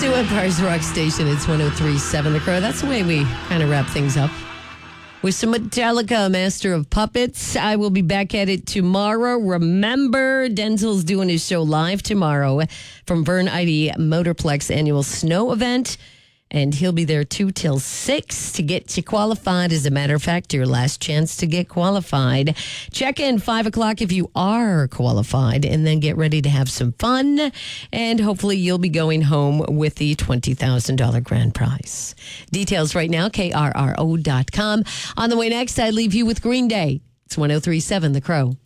to Empire's Rock Station. It's 103.7 The Crow. That's the way we kind of wrap things up. With some Metallica, Master of Puppets. I will be back at it tomorrow. Remember, Denzel's doing his show live tomorrow from Vern Ide Motorplex annual snow event. And he'll be there 2 till 6 to get you qualified. As a matter of fact, your last chance to get qualified. Check in 5 o'clock if you are qualified, and then get ready to have some fun. And hopefully you'll be going home with the $20,000 grand prize. Details right now, krro.com. On the way next, I leave you with Green Day. It's 103.7 The Crow.